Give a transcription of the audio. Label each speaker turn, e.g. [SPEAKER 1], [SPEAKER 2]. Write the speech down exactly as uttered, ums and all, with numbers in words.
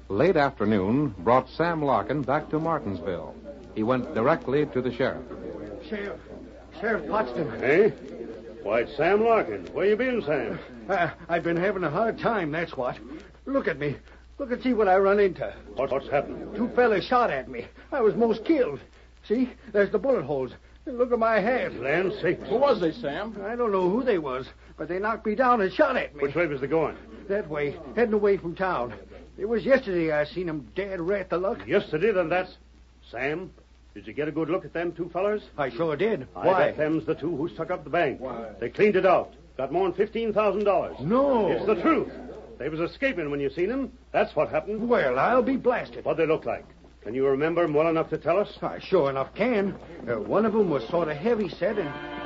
[SPEAKER 1] Late afternoon brought Sam Larkin back to Martinsville. He went directly to the sheriff.
[SPEAKER 2] Sheriff. Sheriff Potsdam.
[SPEAKER 3] Hey? Why, it's Sam Larkin. Where you been, Sam?
[SPEAKER 2] Uh, I've been having a hard time, that's what. Look at me. Look and see what I run into.
[SPEAKER 3] What, what's happened?
[SPEAKER 2] Two fellas shot at me. I was most killed. See? There's the bullet holes. And look at my hat.
[SPEAKER 3] Land sakes.
[SPEAKER 4] Who was they, Sam?
[SPEAKER 2] I don't know who they was, but they knocked me down and shot at me.
[SPEAKER 3] Which way was they going?
[SPEAKER 2] That way, heading away from town. It was yesterday I seen them dead rat the luck.
[SPEAKER 3] Yesterday, then that's... Sam, did you get a good look at them two fellers?
[SPEAKER 2] I sure did.
[SPEAKER 3] I
[SPEAKER 2] Why?
[SPEAKER 3] bet them's the two who stuck up the bank. Why? They cleaned it out. Got more than fifteen thousand dollars.
[SPEAKER 2] No.
[SPEAKER 3] It's the truth. They was escaping when you seen them. That's what happened.
[SPEAKER 2] Well, I'll be blasted.
[SPEAKER 3] What'd they look like? Can you remember them well enough to tell us?
[SPEAKER 2] I sure enough can. Uh, one of them was sort of heavy set, and